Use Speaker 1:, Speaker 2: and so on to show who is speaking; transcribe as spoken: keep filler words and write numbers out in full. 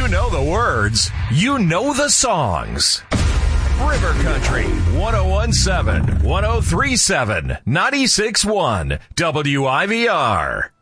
Speaker 1: know the words. You know the songs. River Country, one oh one point seven, one oh three point seven, ninety-six point one, W I V R.